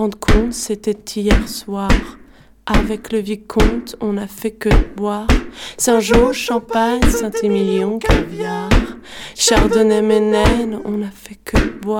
Rendre compte, c'était hier soir. Avec le vicomte, on a fait que boire. Saint-Jean, champagne, Saint-Émilion, caviar. Chardonnay, Ménène, on a fait que boire.